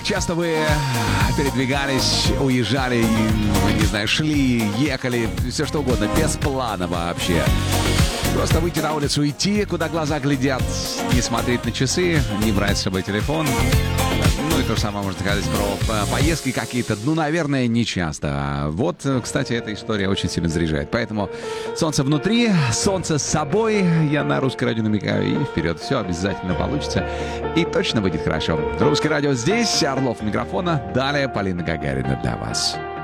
часто вы передвигались, уезжали, не знаю, шли, ехали, все что угодно, без плана вообще. Просто выйти на улицу, идти, куда глаза глядят, не смотреть на часы, не брать с собой телефон. Ну и то же самое можно сказать про поездки какие-то. Ну, наверное, не часто. Вот, кстати, эта история очень сильно заряжает. Поэтому солнце внутри, солнце с собой. Я на Русское радио намекаю. И вперед. Все обязательно получится. И точно будет хорошо. Русское радио здесь. Орлов микрофона. Далее Полина Гагарина для вас.